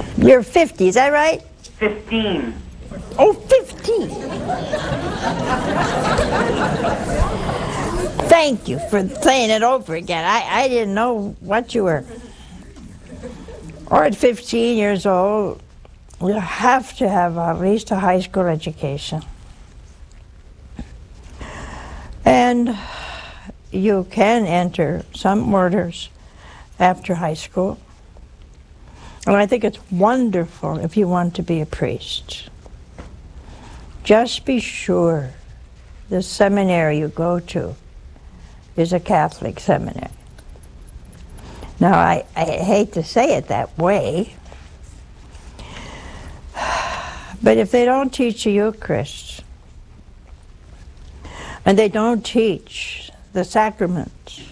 You're 50, is that right? 15. Oh, 15. Thank you for saying it over again. I didn't know what you were. Or at 15 years old, you have to have at least a high school education. And you can enter some orders after high school. And I think it's wonderful if you want to be a priest. Just be sure the seminary you go to is a Catholic seminary. Now, I hate to say it that way, but if they don't teach the Eucharist, and they don't teach the sacraments,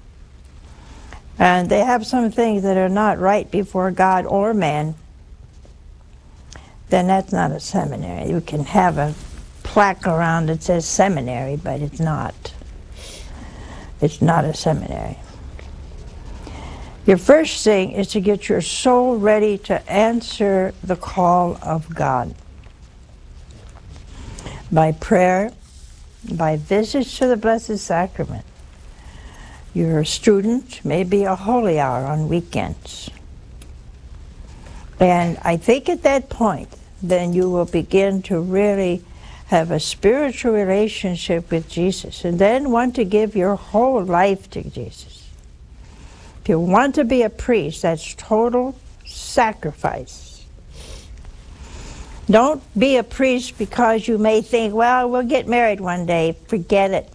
and they have some things that are not right before God or man, then that's not a seminary. You can have a plaque around that says seminary, but it's not. It's not a seminary. Your first thing is to get your soul ready to answer the call of God. By prayer, by visits to the Blessed Sacrament. You're a student, maybe a holy hour on weekends. And I think at that point, then you will begin to really have a spiritual relationship with Jesus, and then want to give your whole life to Jesus. If you want to be a priest, that's total sacrifice. Don't be a priest because you may think, well, we'll get married one day. Forget it.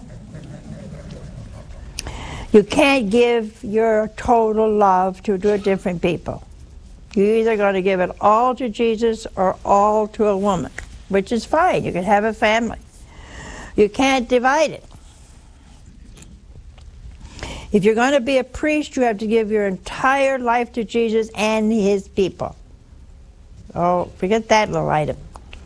You can't give your total love to two different people. You're either going to give it all to Jesus or all to a woman, which is fine. You can have a family. You can't divide it. If you're going to be a priest, you have to give your entire life to Jesus and his people. Oh, forget that little item.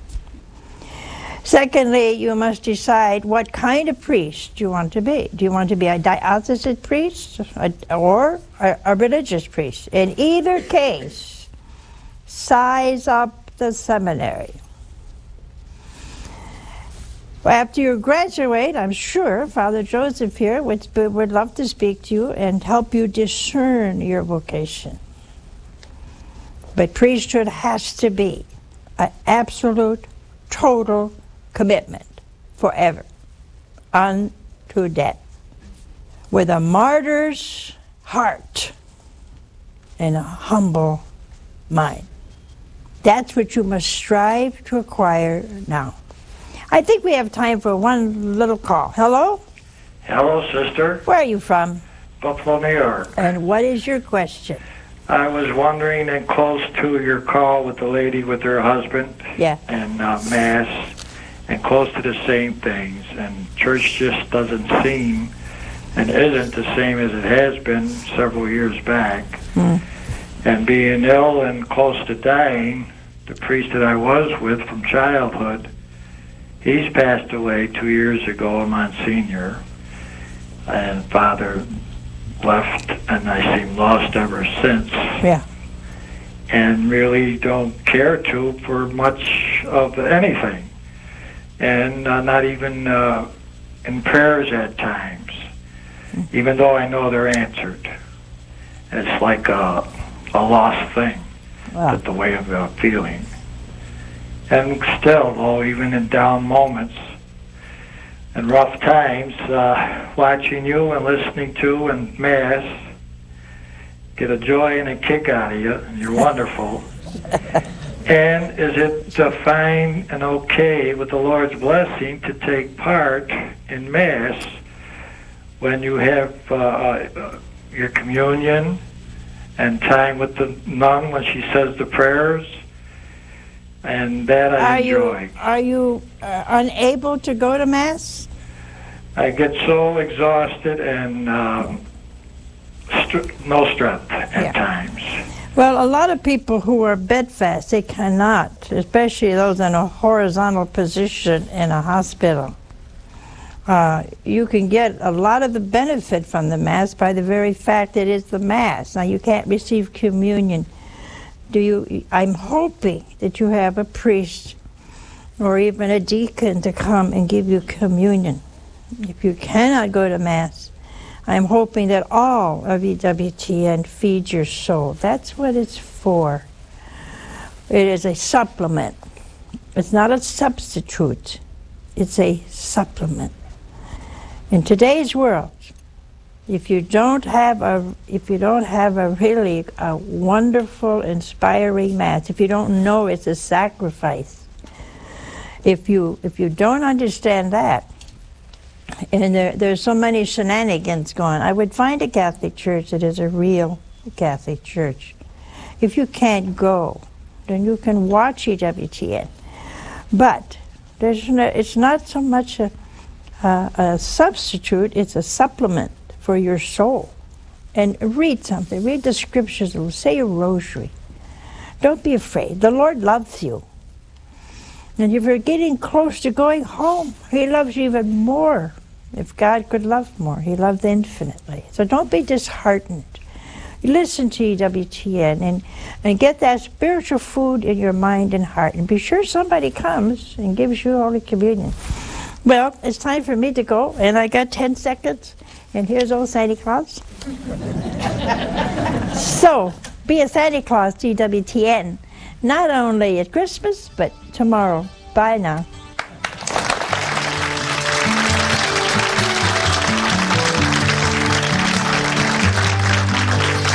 Secondly, you must decide what kind of priest you want to be. Do you want to be a diocesan priest or a religious priest? In either case, size up the seminary. Well, after you graduate, I'm sure Father Joseph here would love to speak to you and help you discern your vocation. But priesthood has to be an absolute, total commitment forever, unto death, with a martyr's heart and a humble mind. That's what you must strive to acquire now. I think we have time for one little call. Hello? Hello, sister. Where are you from? Buffalo, New York. And what is your question? I was wondering, and close to your call with the lady with her husband, Yeah. and Mass, and close to the same things, and church just doesn't seem and isn't the same as it has been several years back. And being ill and close to dying, the priest that I was with from childhood, he's passed away 2 years ago, a Monsignor, and Father left, and I seem lost ever since. Yeah. And really don't care to for much of anything. And not even in prayers at times, even though I know they're answered. It's like a lost thing, that's the way of feeling. And still, though, even in down moments and rough times, watching you and listening to and Mass, get a joy and a kick out of you, and you're wonderful. And is it fine and okay with the Lord's blessing to take part in Mass when you have your communion and time with the nun when she says the prayers? And that I enjoy. Are you unable to go to Mass? I get so exhausted and no strength at times. Well, a lot of people who are bedfast, they cannot, especially those in a horizontal position in a hospital. You can get a lot of the benefit from the Mass by the very fact that it's the Mass. Now, you can't receive communion I'm hoping that you have a priest or even a deacon to come and give you communion. If you cannot go to Mass, I'm hoping that all of EWTN feeds your soul. That's what it's for. It is a supplement. It's not a substitute. It's a supplement. In today's world, if you don't have a really wonderful, inspiring Mass, if you don't know it's a sacrifice, if you don't understand that, and there's so many shenanigans going, I would find a Catholic church that is a real Catholic church. If you can't go, then you can watch EWTN. But it's not so much a substitute, it's a supplement for your soul. And read something, read the scriptures, say a rosary. Don't be afraid, the Lord loves you. And if you're getting close to going home, He loves you even more. If God could love more, He loves infinitely. So don't be disheartened. Listen to EWTN and get that spiritual food in your mind and heart. And be sure somebody comes and gives you Holy Communion. Well, it's time for me to go, and I got 10 seconds. And here's old Santa Claus. So, be a Santa Claus to EWTN. Not only at Christmas, but tomorrow. Bye now.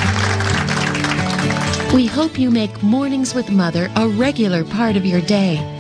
We hope you make Mornings with Mother a regular part of your day.